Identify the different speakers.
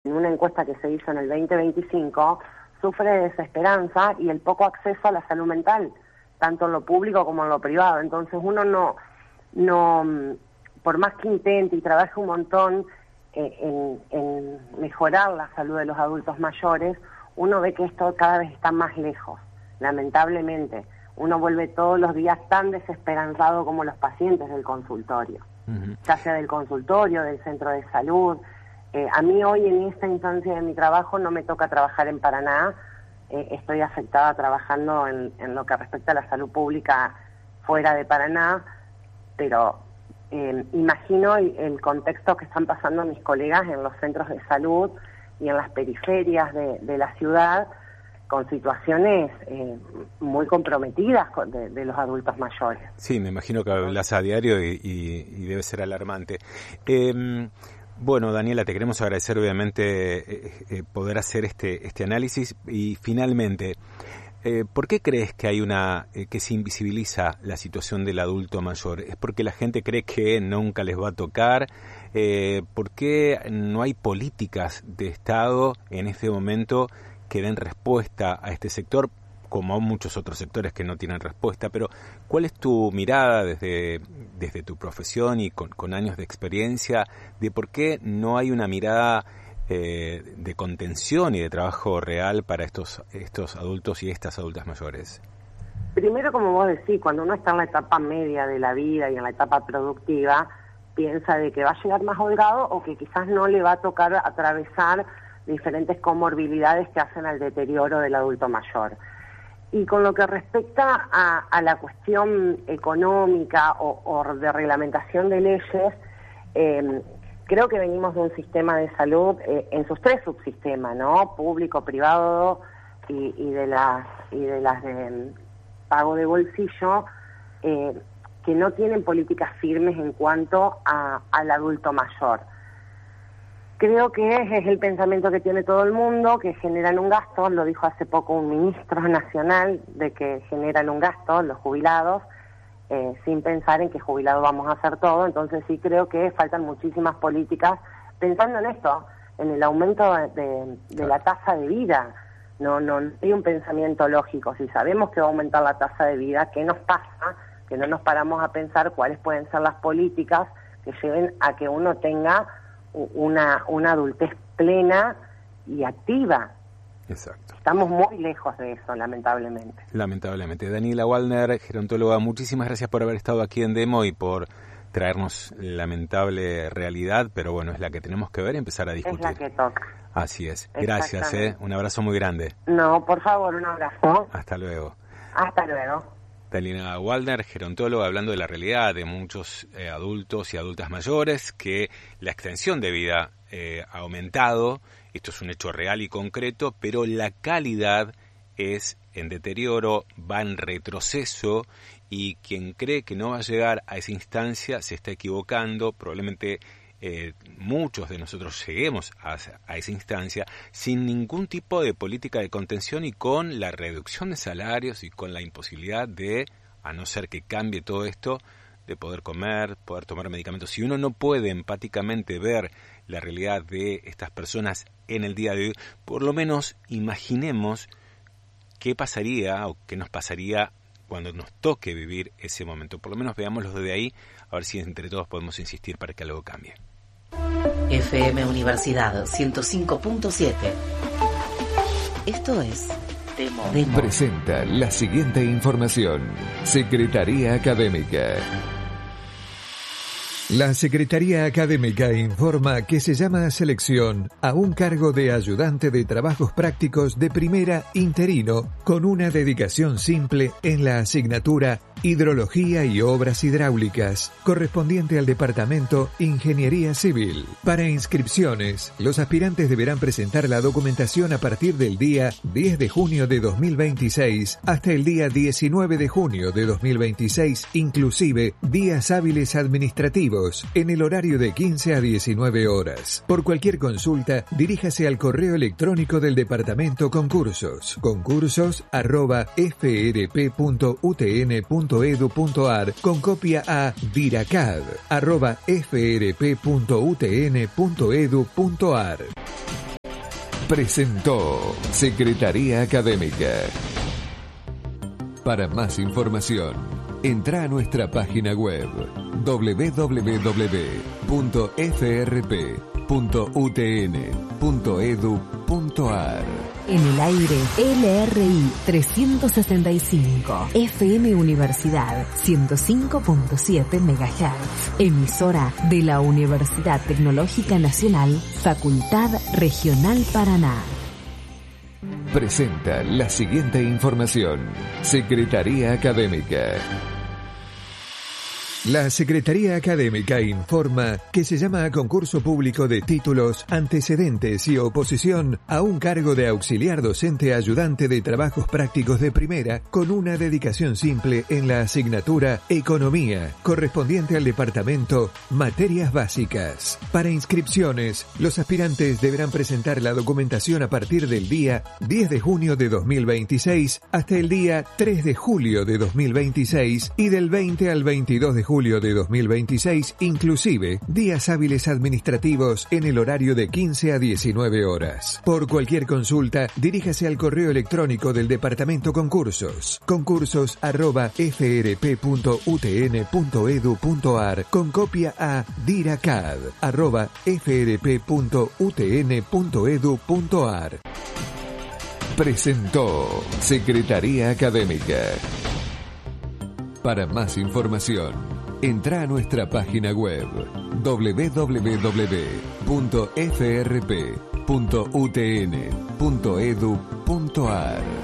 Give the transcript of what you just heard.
Speaker 1: en una encuesta que se hizo en el 2025, sufre de desesperanza y el poco acceso a la salud mental, tanto en lo público como en lo privado. Entonces uno no por más que intente y trabaje un montón en mejorar la salud de los adultos mayores, uno ve que esto cada vez está más lejos, lamentablemente. Uno vuelve todos los días tan desesperanzado como los pacientes del consultorio, ya sea del consultorio, del centro de salud. A mí hoy en esta instancia de mi trabajo no me toca trabajar en Paraná, estoy afectada trabajando en lo que respecta a la salud pública fuera de Paraná, pero imagino el contexto que están pasando mis colegas en los centros de salud y en las periferias de la ciudad, con situaciones muy comprometidas de los adultos mayores.
Speaker 2: Sí, me imagino que hablas a diario y debe ser alarmante. Bueno, Daniela, te queremos agradecer obviamente poder hacer este análisis y finalmente, ¿por qué crees que hay que se invisibiliza la situación del adulto mayor? ¿Es porque la gente cree que nunca les va a tocar? ¿Por qué no hay políticas de Estado en este momento que den respuesta a este sector, como a muchos otros sectores que no tienen respuesta? Pero, ¿cuál es tu mirada desde tu profesión y con años de experiencia de por qué no hay una mirada de contención y de trabajo real para estos adultos y estas adultas mayores?
Speaker 1: Primero, como vos decís, cuando uno está en la etapa media de la vida y en la etapa productiva, piensa de que va a llegar más holgado o que quizás no le va a tocar atravesar diferentes comorbilidades que hacen al deterioro del adulto mayor. Y con lo que respecta a la cuestión económica o de reglamentación de leyes, creo que venimos de un sistema de salud en sus tres subsistemas, ¿no? Público, privado y de las de pago de bolsillo, que no tienen políticas firmes en cuanto al adulto mayor. Creo que es el pensamiento que tiene todo el mundo, que generan un gasto, lo dijo hace poco un ministro nacional, de que generan un gasto los jubilados, sin pensar en que jubilados vamos a hacer todo. Entonces sí creo que faltan muchísimas políticas pensando en esto, en el aumento de la tasa de vida. No hay un pensamiento lógico. Si sabemos que va a aumentar la tasa de vida, ¿qué nos pasa? Que no nos paramos a pensar cuáles pueden ser las políticas que lleven a que uno tenga una adultez plena y activa.
Speaker 2: Exacto.
Speaker 1: Estamos muy lejos de eso, lamentablemente.
Speaker 2: Lamentablemente. Daniela Waldner, gerontóloga, muchísimas gracias por haber estado aquí en Demo y por traernos lamentable realidad, pero bueno, es la que tenemos que ver y empezar a discutir.
Speaker 1: Es la que toca.
Speaker 2: Así es. Gracias, un abrazo muy grande.
Speaker 1: No, por favor, un abrazo.
Speaker 2: Hasta luego.
Speaker 1: Hasta luego.
Speaker 2: Daniela Waldner, gerontóloga, hablando de la realidad de muchos adultos y adultas mayores, que la extensión de vida ha aumentado, esto es un hecho real y concreto, pero la calidad es en deterioro, va en retroceso, y quien cree que no va a llegar a esa instancia se está equivocando. Probablemente muchos de nosotros lleguemos a esa instancia sin ningún tipo de política de contención y con la reducción de salarios y con la imposibilidad de, a no ser que cambie todo esto, de poder comer, poder tomar medicamentos. Si uno no puede empáticamente ver la realidad de estas personas en el día de hoy, por lo menos imaginemos qué pasaría o qué nos pasaría cuando nos toque vivir ese momento. Por lo menos veámoslo desde ahí, a ver si entre todos podemos insistir para que algo cambie.
Speaker 3: FM Universidad 105.7. Esto es Demo.
Speaker 4: Presenta la siguiente información. Secretaría Académica. La Secretaría Académica informa que se llama a selección a un cargo de ayudante de trabajos prácticos de primera interino con una dedicación simple en la asignatura Hidrología y Obras Hidráulicas, correspondiente al Departamento Ingeniería Civil. Para inscripciones, los aspirantes deberán presentar la documentación a partir del día 10 de junio de 2026 hasta el día 19 de junio de 2026, inclusive días hábiles administrativos, en el horario de 15 a 19 horas. Por cualquier consulta, diríjase al correo electrónico del Departamento Concursos, concursos@frp.utn.edu.ar, con copia a diracad@frp.utn.edu.ar. Presentó Secretaría Académica. Para más información, entra a nuestra página web www.frp.utn.edu.ar.
Speaker 5: En el aire, LRI 365, FM Universidad 105.7 MHz, emisora de la Universidad Tecnológica Nacional, Facultad Regional Paraná.
Speaker 4: Presenta la siguiente información. Secretaría Académica. La Secretaría Académica informa que se llama a concurso público de títulos, antecedentes y oposición a un cargo de auxiliar docente ayudante de trabajos prácticos de primera con una dedicación simple en la asignatura Economía, correspondiente al departamento Materias Básicas. Para inscripciones, los aspirantes deberán presentar la documentación a partir del día 10 de junio de 2026 hasta el día 3 de julio de 2026 y del 20 al 22 de julio de 2026, inclusive días hábiles administrativos en el horario de 15 a 19 horas. Por cualquier consulta, diríjase al correo electrónico del Departamento Concursos, concursos@frp.utn.edu.ar, con copia a diracad@frp.utn.edu.ar. Presentó Secretaría Académica. Para más información, entra a nuestra página web www.frp.utn.edu.ar.